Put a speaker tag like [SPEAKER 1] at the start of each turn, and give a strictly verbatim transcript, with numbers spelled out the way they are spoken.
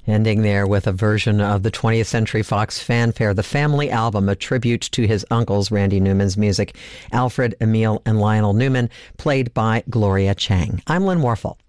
[SPEAKER 1] Ending there with a version of the twentieth Century Fox fanfare, The Family Album, a tribute to his uncles, Randy Newman's music, Alfred, Emil, and Lionel Newman, played by Gloria Chang. I'm Lynn Warfel.